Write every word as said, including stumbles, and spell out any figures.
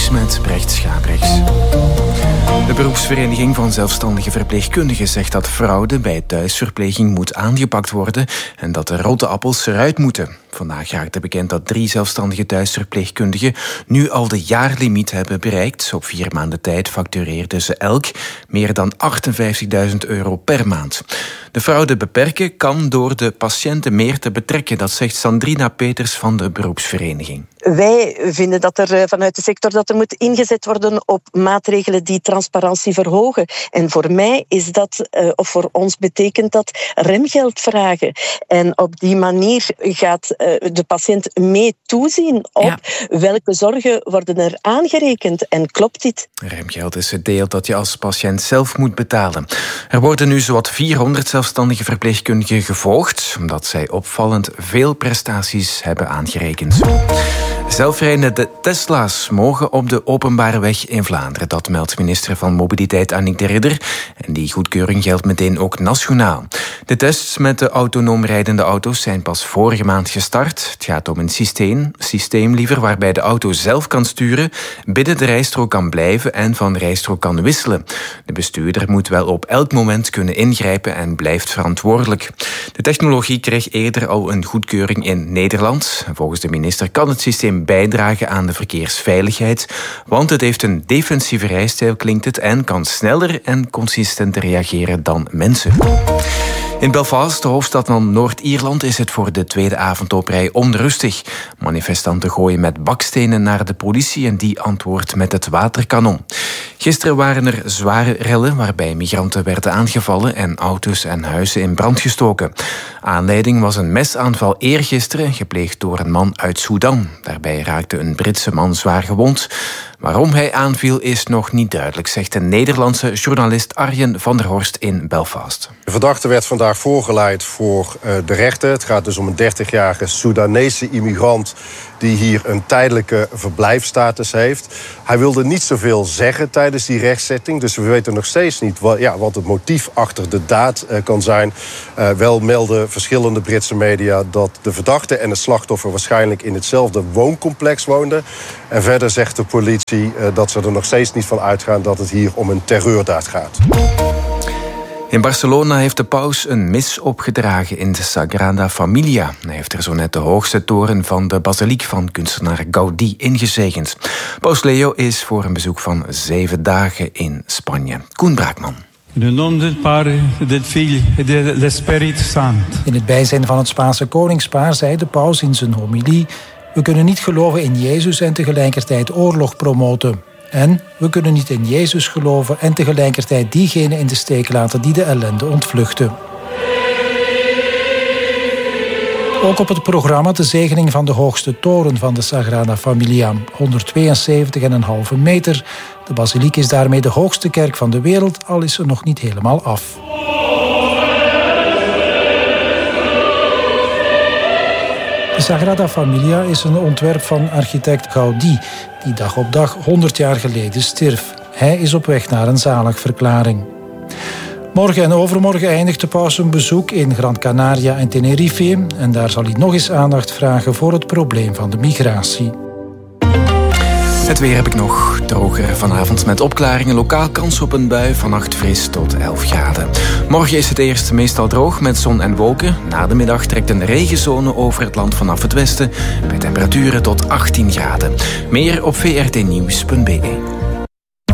Nieuws met Brecht Schabrechts. De beroepsvereniging van zelfstandige verpleegkundigen zegt dat fraude bij thuisverpleging moet aangepakt worden en dat de rotte appels eruit moeten. Vandaag raakte bekend dat drie zelfstandige thuisverpleegkundigen nu al de jaarlimiet hebben bereikt. Op vier maanden tijd factureerden ze elk meer dan achtenvijftigduizend euro per maand. De fraude beperken kan door de patiënten meer te betrekken. Dat zegt Sandrina Peters van de beroepsvereniging. Wij vinden dat er vanuit de sector dat er moet ingezet worden op maatregelen die transparantie verhogen. En voor mij is dat, of voor ons betekent dat, remgeld vragen. En op die manier gaat de patiënt mee toezien op ja. welke zorgen worden er aangerekend. En klopt dit? Remgeld is het deel dat je als patiënt zelf moet betalen. Er worden nu zowat vierhonderd zelfstandige verpleegkundigen gevolgd, omdat zij opvallend veel prestaties hebben aangerekend. Zelfrijdende Tesla's mogen op de openbare weg in Vlaanderen. Dat meldt minister van Mobiliteit Annick de Ridder. En die goedkeuring geldt meteen ook nationaal. De tests met de autonoom rijdende auto's zijn pas vorige maand gestart. Het gaat om een systeem, systeem liever, waarbij de auto zelf kan sturen, binnen de rijstrook kan blijven en van rijstrook kan wisselen. De bestuurder moet wel op elk moment kunnen ingrijpen en blijft verantwoordelijk. De technologie kreeg eerder al een goedkeuring in Nederland. Volgens de minister kan het systeem bijdragen aan de verkeersveiligheid, want het heeft een defensieve rijstijl, klinkt het, en kan sneller en consistenter reageren dan mensen. In Belfast, de hoofdstad van Noord-Ierland, is het voor de tweede avond op rij onrustig. Manifestanten gooien met bakstenen naar de politie en die antwoordt met het waterkanon. Gisteren waren er zware rellen waarbij migranten werden aangevallen en auto's en huizen in brand gestoken. Aanleiding was een mesaanval eergisteren, gepleegd door een man uit Sudan. Daarbij raakte een Britse man zwaar gewond. Waarom hij aanviel is nog niet duidelijk, zegt de Nederlandse journalist Arjen van der Horst in Belfast. De verdachte werd vandaag voorgeleid voor uh, de rechter. Het gaat dus om een dertigjarige Soedanese immigrant die hier een tijdelijke verblijfsstatus heeft. Hij wilde niet zoveel zeggen tijdens die rechtszitting, dus we weten nog steeds niet wat, ja, wat het motief achter de daad uh, kan zijn. Uh, wel melden verschillende Britse media dat de verdachte en het slachtoffer waarschijnlijk in hetzelfde wooncomplex woonden. En verder zegt de politie uh, dat ze er nog steeds niet van uitgaan dat het hier om een terreurdaad gaat. In Barcelona heeft de paus een mis opgedragen in de Sagrada Familia. Hij heeft er zo net de hoogste toren van de basiliek van kunstenaar Gaudí ingezegend. Paus Leo is voor een bezoek van zeven dagen in Spanje. Koen Braakman. In het naam del Padre, del Figlio e dello Spirito Santo. In het bijzijn van het Spaanse koningspaar zei de paus in zijn homilie: we kunnen niet geloven in Jezus en tegelijkertijd oorlog promoten. En we kunnen niet in Jezus geloven en tegelijkertijd diegenen in de steek laten die de ellende ontvluchten. Ook op het programma de zegening van de hoogste toren van de Sagrada Familia, honderdtweeënzeventig komma vijf meter. De basiliek is daarmee de hoogste kerk van de wereld, al is ze nog niet helemaal af. De Sagrada Familia is een ontwerp van architect Gaudí, die dag op dag honderd jaar geleden stierf. Hij is op weg naar een zaligverklaring. Morgen en overmorgen eindigt de paus een bezoek in Gran Canaria en Tenerife. En daar zal hij nog eens aandacht vragen voor het probleem van de migratie. Het weer heb ik nog. Droger vanavond met opklaringen. Lokaal kans op een bui, vannacht fris tot elf graden. Morgen is het eerst meestal droog met zon en wolken. Na de middag trekt een regenzone over het land vanaf het westen. Bij temperaturen tot achttien graden. Meer op v r t nieuws punt b e.